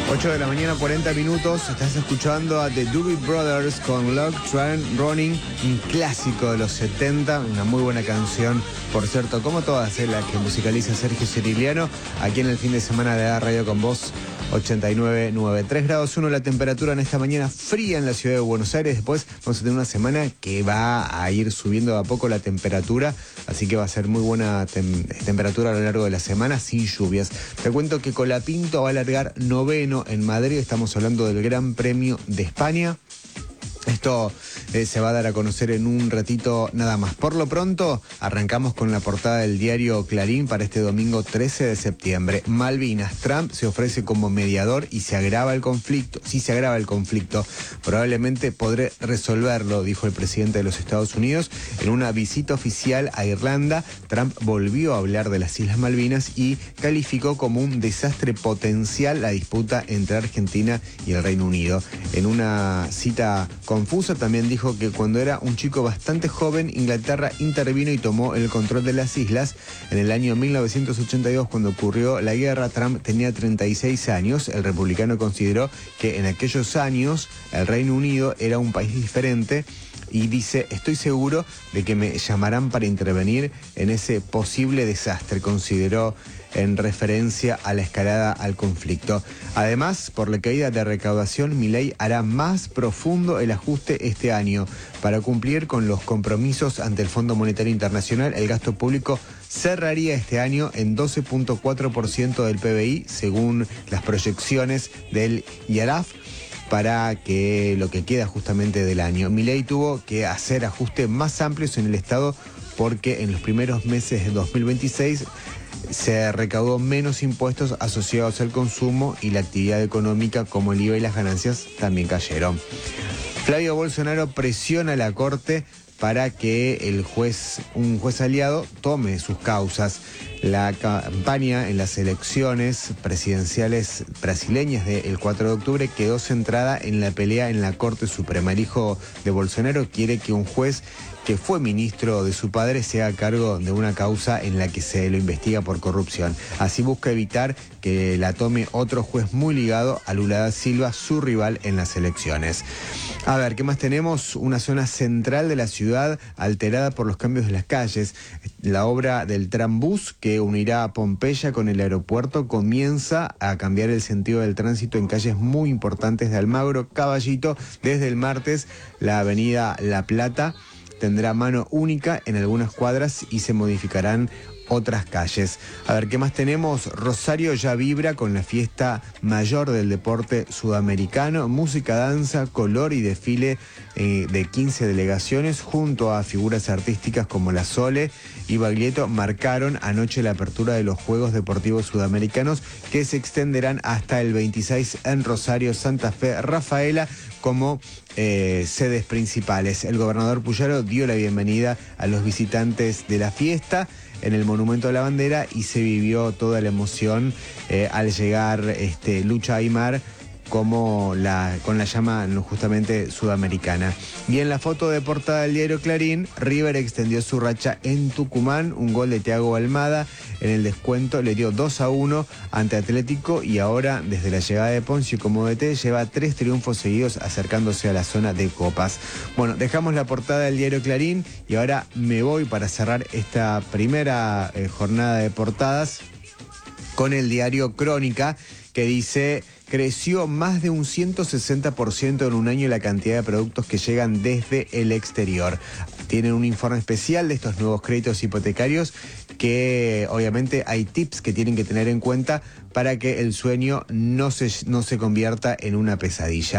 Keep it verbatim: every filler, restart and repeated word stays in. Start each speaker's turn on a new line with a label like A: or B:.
A: ocho de la mañana, cuarenta minutos. Estás escuchando a The Doobie Brothers con Love Train Running, un clásico de los setenta, una muy buena canción, por cierto, como todas, ¿eh? La que musicaliza Sergio Ciriliano, aquí en el fin de semana de A Radio con Vos. ochenta y nueve punto nueve, tres grados uno la temperatura en esta mañana fría en la ciudad de Buenos Aires. Después vamos a tener una semana que va a ir subiendo de a poco la temperatura, así que va a ser muy buena tem- temperatura a lo largo de la semana sin lluvias. Te cuento que Colapinto va a largar noveno en Madrid, estamos hablando del Gran Premio de España. Esto eh, se va a dar a conocer en un ratito nada más. Por lo pronto, arrancamos con la portada del diario Clarín para este domingo trece de septiembre. Malvinas, Trump se ofrece como mediador y se agrava el conflicto. Sí se agrava el conflicto. Probablemente podré resolverlo, dijo el presidente de los Estados Unidos. En una visita oficial a Irlanda, Trump volvió a hablar de las Islas Malvinas y calificó como un desastre potencial la disputa entre Argentina y el Reino Unido. En una cita confusa también dijo que cuando era un chico bastante joven, Inglaterra intervino y tomó el control de las islas. En el año mil novecientos ochenta y dos, cuando ocurrió la guerra, Trump tenía treinta y seis años. El republicano consideró que en aquellos años el Reino Unido era un país diferente y dice, estoy seguro de que me llamarán para intervenir en ese posible desastre, consideró en referencia a la escalada al conflicto. Además, por la caída de recaudación, Milei hará más profundo el ajuste este año. Para cumplir con los compromisos ante el Fondo Monetario Internacional, el gasto público cerraría este año en doce punto cuatro por ciento del P B I, según las proyecciones del I A R A F, para que lo que queda justamente del año. Milei tuvo que hacer ajustes más amplios en el Estado porque en los primeros meses de dos mil veintiséis se recaudó menos impuestos asociados al consumo y la actividad económica, como el I V A y las ganancias también cayeron. Flavio Bolsonaro presiona a la Corte para que el juez, un juez aliado, tome sus causas. La campaña en las elecciones presidenciales brasileñas del cuatro de octubre quedó centrada en la pelea en la Corte Suprema. El hijo de Bolsonaro quiere que un juez que fue ministro de su padre se haga cargo de una causa en la que se lo investiga por corrupción. Así busca evitar que la tome otro juez muy ligado a Lula da Silva, su rival en las elecciones. A ver, ¿qué más tenemos? Una zona central de la ciudad alterada por los cambios de las calles. La obra del trambús que unirá a Pompeya con el aeropuerto comienza a cambiar el sentido del tránsito en calles muy importantes de Almagro, Caballito. Desde el martes, la avenida La Plata tendrá mano única en algunas cuadras y se modificarán otras calles. A ver, ¿qué más tenemos? Rosario ya vibra con la fiesta mayor del deporte sudamericano. Música, danza, color y desfile eh, de quince delegaciones junto a figuras artísticas como la Sole y Baglietto marcaron anoche la apertura de los Juegos Deportivos Sudamericanos que se extenderán hasta el veintiséis en Rosario, Santa Fe, Rafaela como eh, sedes principales. El gobernador Puyaro dio la bienvenida a los visitantes de la fiesta en el Monumento a la Bandera y se vivió toda la emoción eh, al llegar este, Lucha Aymar como la, con la llama justamente sudamericana. Y en la foto de portada del diario Clarín, River extendió su racha en Tucumán, un gol de Thiago Almada en el descuento le dio dos a uno ante Atlético y ahora desde la llegada de Poncio como D T lleva tres triunfos seguidos acercándose a la zona de copas. Bueno, dejamos la portada del diario Clarín y ahora me voy para cerrar esta primera eh, jornada de portadas con el diario Crónica, que dice: creció más de un ciento sesenta por ciento en un año la cantidad de productos que llegan desde el exterior. Tienen un informe especial de estos nuevos créditos hipotecarios que obviamente hay tips que tienen que tener en cuenta para que el sueño no se, no se convierta en una pesadilla.